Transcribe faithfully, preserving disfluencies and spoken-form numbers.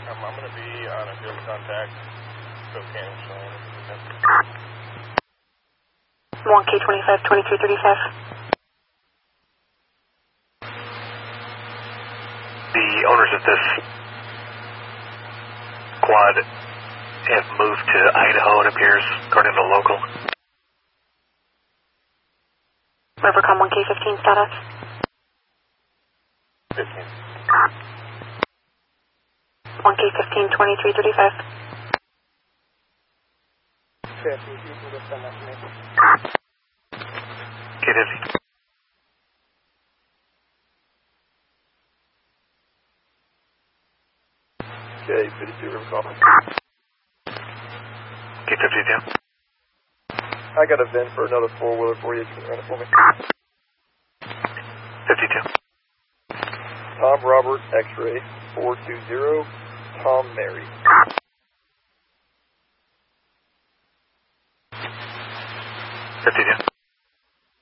Um, I'm going to be on a field contact. Spokane, one K twenty-five, twenty-three thirty-five. The owners of this quad have moved to Idaho, it appears, according to the local. Rivercom one K fifteen status. fifteen. one K fifteen, twenty-three thirty-five. fifty. K fifty. K fifty-two Rivercom. K fifty-two. I got a V I N for another four-wheeler for you. Can you run it for me? fifty-two. Tom Robert, X-ray, four two zero, Tom Mary. fifty-two.